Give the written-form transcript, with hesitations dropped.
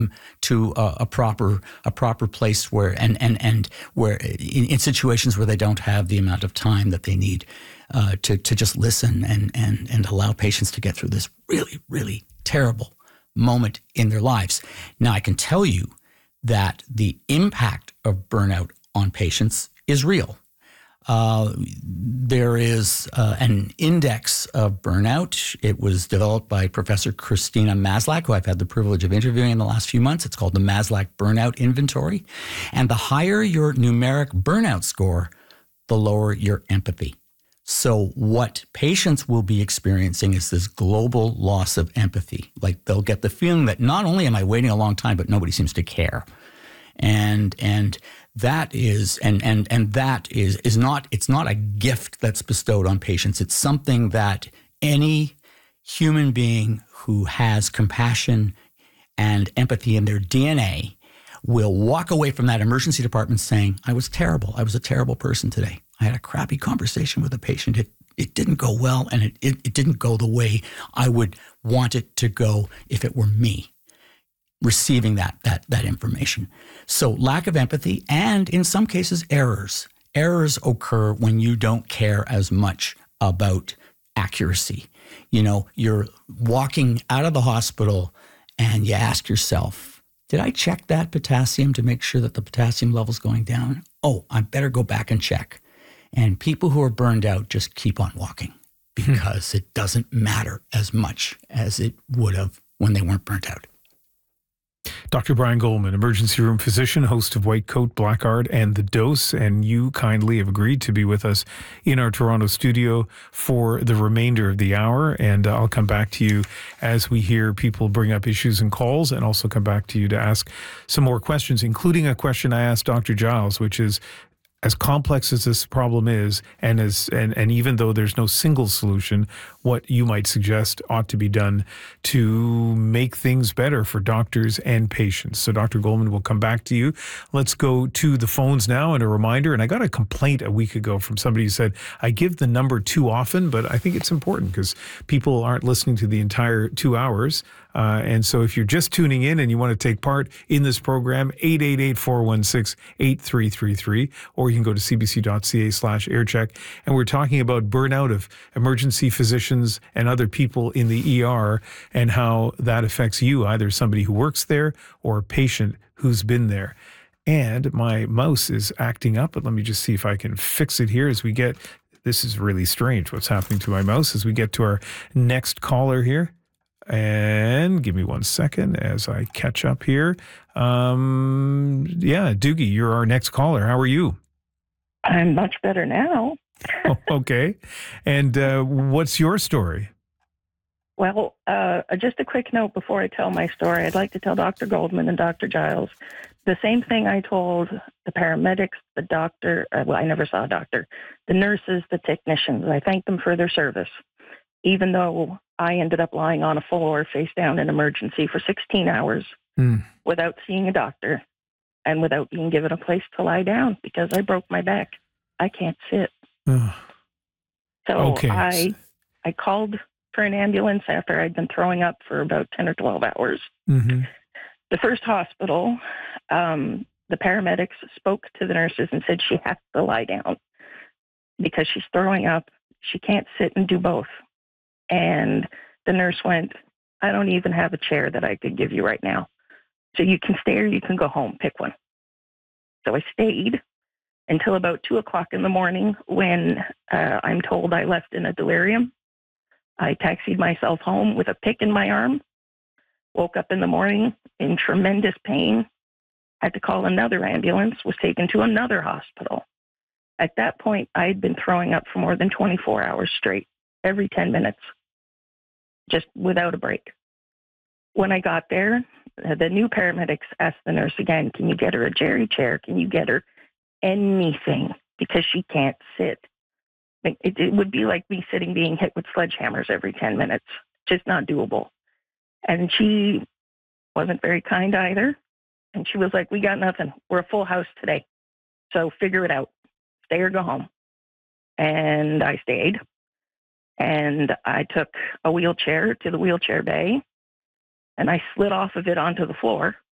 to a proper place where and where in situations where they don't have the amount of time that they need to just listen and allow patients to get through this really terrible moment in their lives. Now, I can tell you that the impact of burnout on patients is real. There is an index of burnout. It was developed by Professor Christina Maslach, who I've had the privilege of interviewing in the last few months. It's called the Maslach Burnout Inventory. And the higher your numeric burnout score, the lower your empathy. So what patients will be experiencing is this global loss of empathy. Like they'll get the feeling that not only am I waiting a long time, but nobody seems to care. And that is not, it's not a gift that's bestowed on patients. It's something that any human being who has compassion and empathy in their DNA will walk away from that emergency department saying, I was terrible. I was a terrible person today. I had a crappy conversation with a patient. It didn't go well, and it didn't go the way I would want it to go if it were me receiving that information. So lack of empathy, and in some cases errors. Errors occur when you don't care as much about accuracy. You know, you're walking out of the hospital and you ask yourself, did I check that potassium to make sure that the potassium level's going down? Oh, I better go back and check. And people who are burned out just keep on walking because it doesn't matter as much as it would have when they weren't burnt out. Dr. Brian Goldman, emergency room physician, host of White Coat, Black Art, and The Dose, and you kindly have agreed to be with us in our Toronto studio for the remainder of the hour, and I'll come back to you as we hear people bring up issues and calls, and also come back to you to ask some more questions, including a question I asked Dr. Giles, which is, as complex as this problem is, and even though there's no single solution, what you might suggest ought to be done to make things better for doctors and patients. So Dr. Goldman will come back to you. Let's go to the phones now, and a reminder, and I got a complaint a week ago from somebody who said, I give the number too often, but I think it's important because people aren't listening to the entire 2 hours. And so if you're just tuning in and you want to take part in this program, 888-416-8333, or you can go to cbc.ca/aircheck. And we're talking about burnout of emergency physicians and other people in the ER and how that affects you, either somebody who works there or a patient who's been there. And my mouse is acting up, but let me just see if I can fix it here as we get, this is really strange what's happening to my mouse as we get to our next caller here. And give me 1 second as I catch up here. Doogie, you're our next caller. How are you? I'm much better now. Oh, okay. And what's your story? Well, just a quick note before I tell my story. I'd like to tell Dr. Goldman and Dr. Giles the same thing I told the paramedics, the doctor, I never saw a doctor, the nurses, the technicians. I thank them for their service, even though I ended up lying on a floor face down in emergency for 16 hours without seeing a doctor and without being given a place to lie down because I broke my back. I can't sit. So okay. I called for an ambulance after I'd been throwing up for about 10 or 12 hours. Mm-hmm. The first hospital, the paramedics spoke to the nurses and said she has to lie down because she's throwing up. She can't sit and do both. And the nurse went, I don't even have a chair that I could give you right now. So you can stay or you can go home, pick one. So I stayed until about 2 o'clock in the morning when I'm told I left in a delirium. I taxied myself home with a pick in my arm, woke up in the morning in tremendous pain, had to call another ambulance, was taken to another hospital. At that point, I'd been throwing up for more than 24 hours straight, every 10 minutes, just without a break. When I got there, the new paramedics asked the nurse again, can you get her a Jerry chair? Can you get her anything? Because she can't sit. It would be like me sitting being hit with sledgehammers every 10 minutes. Just not doable. And she wasn't very kind either. And she was like, we got nothing. We're a full house today. So figure it out. Stay or go home. And I stayed. And I took a wheelchair to the wheelchair bay. And I slid off of it onto the floor